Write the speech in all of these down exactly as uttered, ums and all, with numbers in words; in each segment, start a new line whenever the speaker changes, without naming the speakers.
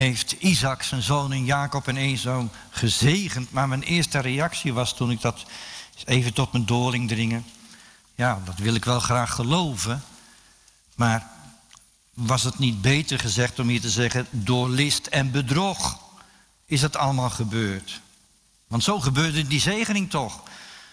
heeft Isaac zijn zonen Jacob en Esau gezegend. Maar mijn eerste reactie was toen ik dat even tot mijn doorling dringen. Ja, dat wil ik wel graag geloven. Maar was het niet beter gezegd om hier te zeggen, door list en bedrog is dat allemaal gebeurd? Want zo gebeurde die zegening toch.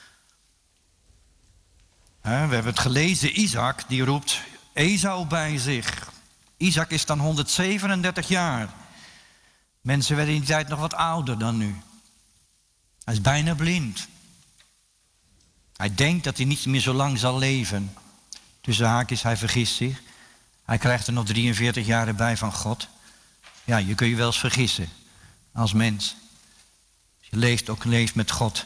We hebben het gelezen, Isaac die roept Esau bij zich. Isaac is dan honderdzevenendertig jaar. Mensen werden in die tijd nog wat ouder dan nu. Hij is bijna blind. Hij denkt dat hij niet meer zo lang zal leven. Tussen haakjes, hij vergist zich. Hij krijgt er nog drieënveertig jaar bij van God. Ja, je kun je wel eens vergissen als mens. Je leeft ook leeft met God.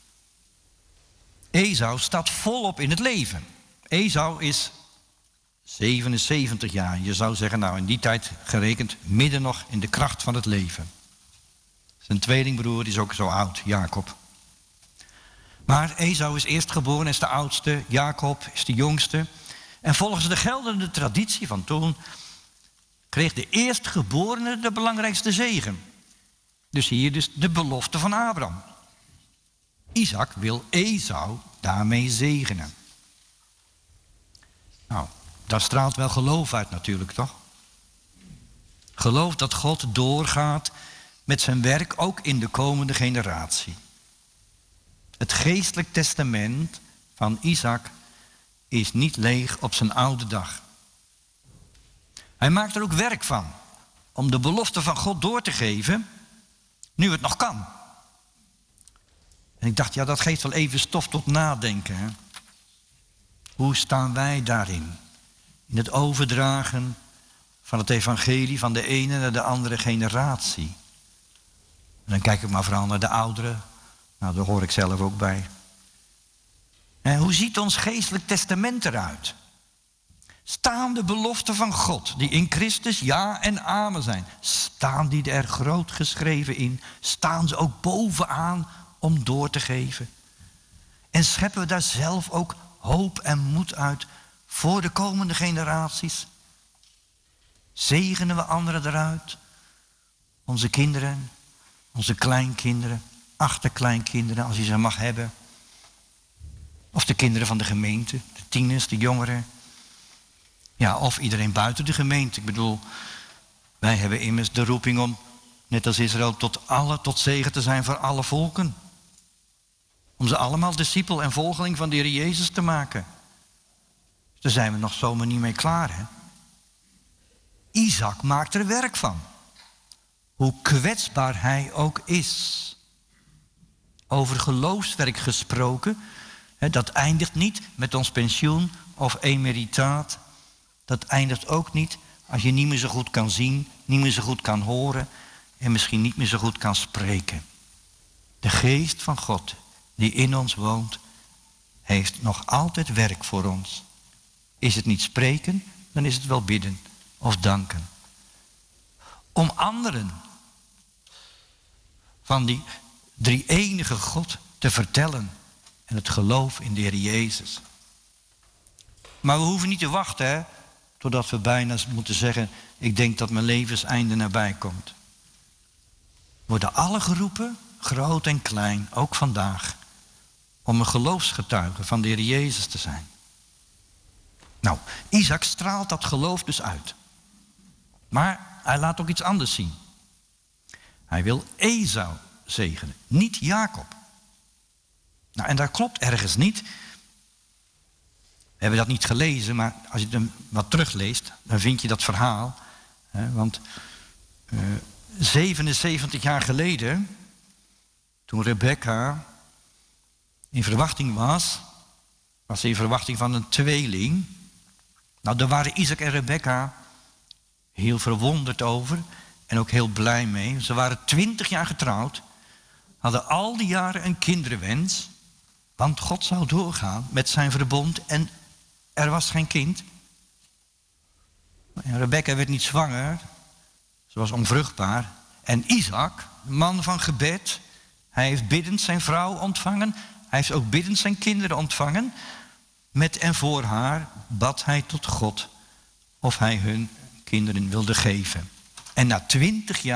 Esau staat volop in het leven. Esau is zevenenzeventig jaar. Je zou zeggen, nou in die tijd gerekend midden nog in de kracht van het leven. Zijn tweelingbroer is ook zo oud, Jacob. Maar Esau is eerstgeboren, is de oudste. Jacob is de jongste. En volgens de geldende traditie van toen kreeg de eerstgeborene de belangrijkste zegen. Dus hier dus de belofte van Abraham. Isaac wil Esau daarmee zegenen. Nou, daar straalt wel geloof uit natuurlijk, toch? Geloof dat God doorgaat met zijn werk ook in de komende generatie. Het geestelijk testament van Isaac is niet leeg op zijn oude dag. Hij maakt er ook werk van om de belofte van God door te geven, nu het nog kan. En ik dacht, ja, dat geeft wel even stof tot nadenken. Hè? Hoe staan wij daarin? In het overdragen van het evangelie van de ene naar de andere generatie. En dan kijk ik maar vooral naar de ouderen. Nou, daar hoor ik zelf ook bij. En hoe ziet ons geestelijk testament eruit? Staan de beloften van God, die in Christus ja en amen zijn, staan die er groot geschreven in? Staan ze ook bovenaan om door te geven? En scheppen we daar zelf ook hoop en moed uit voor de komende generaties? Zegenen we anderen eruit? Onze kinderen, onze kleinkinderen, achterkleinkinderen, als je ze mag hebben. Of de kinderen van de gemeente, de tieners, de jongeren. Ja, of iedereen buiten de gemeente. Ik bedoel, wij hebben immers de roeping om, net als Israël, tot alle, tot zegen te zijn voor alle volken. Om ze allemaal discipel en volgeling van de Heer Jezus te maken. Daar zijn we nog zomaar niet mee klaar, hè? Isaac maakt er werk van. Hoe kwetsbaar hij ook is. Over geloofswerk gesproken, hè, dat eindigt niet met ons pensioen of emeritaat. Dat eindigt ook niet als je niet meer zo goed kan zien, niet meer zo goed kan horen en misschien niet meer zo goed kan spreken. De geest van God die in ons woont, heeft nog altijd werk voor ons. Is het niet spreken, dan is het wel bidden of danken. Om anderen van die drie-enige God te vertellen en het geloof in de Heer Jezus. Maar we hoeven niet te wachten, hè, totdat we bijna moeten zeggen, ik denk dat mijn levenseinde nabij komt. Worden alle geroepen, groot en klein, ook vandaag, om een geloofsgetuige van de Heer Jezus te zijn. Nou, Isaac straalt dat geloof dus uit. Maar hij laat ook iets anders zien. Hij wil Esau zegenen, niet Jacob. Nou, en dat klopt ergens niet. We hebben dat niet gelezen, maar als je hem wat terugleest, dan vind je dat verhaal. Hè, want uh, zevenenzeventig jaar geleden, toen Rebekka in verwachting was, was ze in verwachting van een tweeling. Nou, daar waren Isaac en Rebekka heel verwonderd over en ook heel blij mee. Ze waren twintig jaar getrouwd, hadden al die jaren een kinderwens, want God zou doorgaan met zijn verbond en er was geen kind. En Rebekka werd niet zwanger, ze was onvruchtbaar. En Isaac, man van gebed, hij heeft biddend zijn vrouw ontvangen. Hij heeft ook biddend zijn kinderen ontvangen. Met en voor haar bad hij tot God of hij hun kinderen wilde geven. En na twintig jaar